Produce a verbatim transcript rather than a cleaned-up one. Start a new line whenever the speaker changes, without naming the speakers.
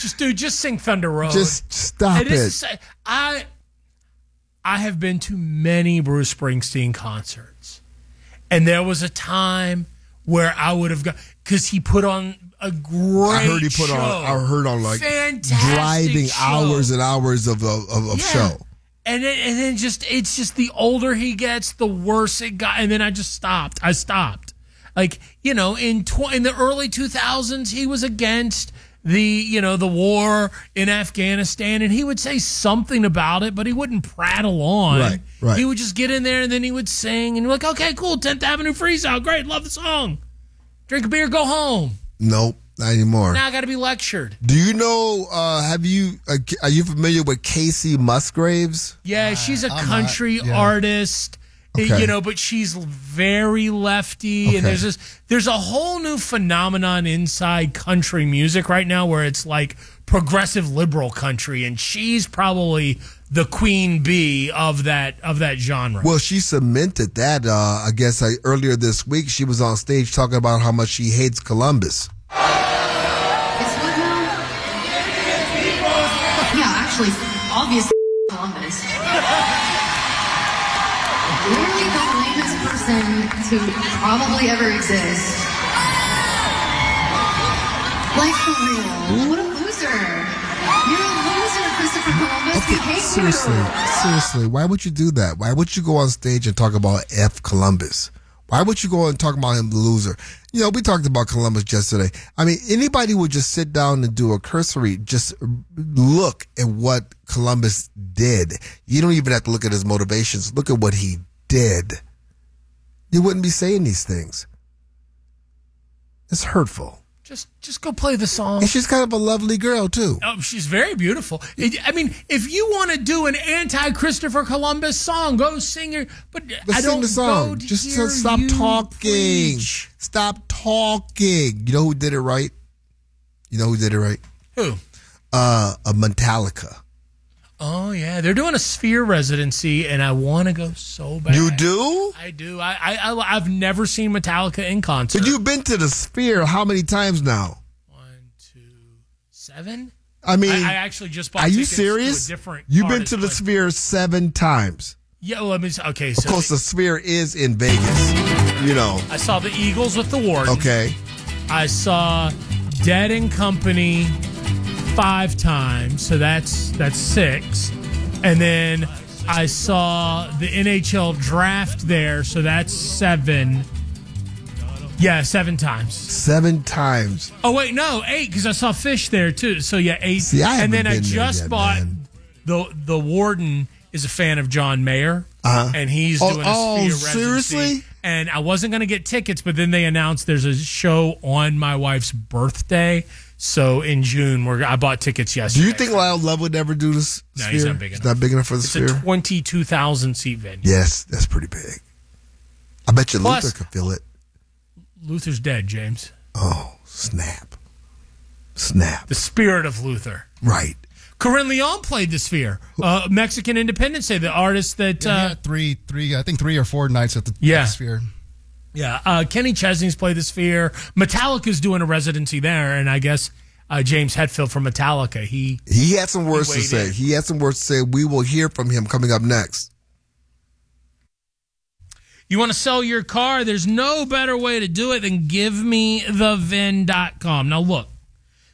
just dude, just sing Thunder Road.
Just stop
And
it.
this is- I I have been to many Bruce Springsteen concerts, and there was a time where I would have got because he put on a great.
I heard he put
show.
on. I heard on like
Fantastic
driving
show.
hours and hours of of, of, of
Yeah.
show.
And then, and then just it's just the older he gets, the worse it got. And then I just stopped. I stopped. Like you know, in tw- in the early two thousands, he was against the you know the war in Afghanistan, and he would say something about it, but he wouldn't prattle on.
Right, right.
He would just get in there and then he would sing, and you're like, okay, cool, tenth Avenue Freeze Out, great, love the song. Drink a beer, go home.
Nope, not anymore.
Now I got to be lectured.
Do you know? Uh, have you? Uh, are you familiar with Casey Musgraves?
Yeah, she's a
I'm
country
not, yeah.
artist,
Okay.
you know, but she's very lefty.
Okay.
And there's this, there's a whole new phenomenon inside country music right now where it's like progressive liberal country, and she's probably the queen bee of that of that genre.
Well, she cemented that. Uh, I guess I, earlier this week she was on stage talking about how much she hates Columbus.
It's what now? Yeah, actually, obviously, Columbus. Literally the lamest person to probably ever exist. Like, for real. What a loser. You're a loser, Christopher Columbus. We hate
Seriously,
you.
seriously, why would you do that? Why would you go on stage and talk about F Columbus? Why would you go and talk about him the loser? You know, we talked about Columbus yesterday. I mean, anybody would just sit down and do a cursory, just look at what Columbus did. You don't even have to look at his motivations. Look at what he did. You wouldn't be saying these things. It's hurtful.
Just just go play the song.
And she's kind of a lovely girl, too.
Oh, she's very beautiful. I mean, if you want to do an anti-Christopher Columbus song, go sing your. But
Let's
I
sing
don't
the song.
go to
Just
hear
stop
you
talking.
preach.
Stop talking. You know who did it right? You know who did it right?
Who?
Uh, a Metallica.
Oh yeah, they're doing a Sphere residency, and I want to go so bad.
You do?
I do. I, I, I I've never seen Metallica in concert.
But you've been to the Sphere how many times now?
One, two, seven.
I mean,
I, I actually just bought.
are you
tickets
serious?
To a different
You've been
artist,
to the
but-
Sphere seven times.
Yeah. Well, I mean, okay. So
Of course, the Sphere is in Vegas. You know.
I saw the Eagles with the Warden.
Okay.
I saw Dead and Company five times, so that's that's six. And then I saw the N H L draft there, so that's seven. Yeah, seven times.
Seven times.
Oh wait, no, eight because I saw Fish there too. So yeah, eight.
See, I
and then
haven't
I
been there
just
yet,
bought
man.
the the Warden is a fan of John Mayer,
Uh-huh.
and he's
Oh,
doing a
oh,
Sphere residency.
seriously?
And I wasn't going to get tickets, but then they announced there's a show on my wife's birthday. So in June, we're I bought tickets
Do
yesterday.
you think Lyle Love would ever do this
No,
Sphere?
he's not big
It's
enough.
not big enough for the
it's
Sphere?
a twenty-two thousand seat venue?
Yes, that's pretty big. I bet you
Plus-
Luther could feel it.
Luther's dead, James.
Oh, snap. Snap.
The spirit of Luther.
Right.
Corinne Leon played the Sphere. Uh, Mexican Independence Day, the artist that...
Yeah,
Uh,
yeah, three, three, I think three or four nights at the,
Yeah.
at the Sphere.
Yeah, uh, Kenny Chesney's played the Sphere. Metallica's doing a residency there, and I guess uh, James Hetfield from Metallica, he...
He had some words
He
to
weighed
say.
in.
He had some words to say. We will hear from him coming up next.
You want to sell your car? There's no better way to do it than give me the V I N dot com. Now, look,